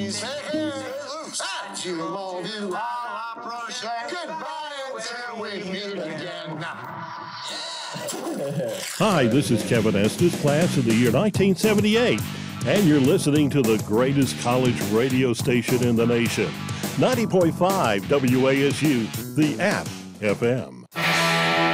please. You love you, I approach goodbye until we meet again. Hi, this is Kevin Estes, class of the year 1978, and you're listening to the greatest college radio station in the nation, 90.5 WASU, the App FM.